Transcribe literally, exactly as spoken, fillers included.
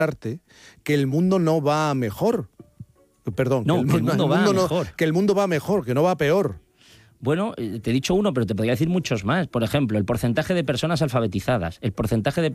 que el mundo no va a mejor. Perdón, No, que el, que el mundo el va mundo a no- mejor. que el mundo va mejor, que no va peor. Bueno, eh, te he dicho uno, pero te podría decir muchos más. Por ejemplo, el porcentaje de personas alfabetizadas, el porcentaje de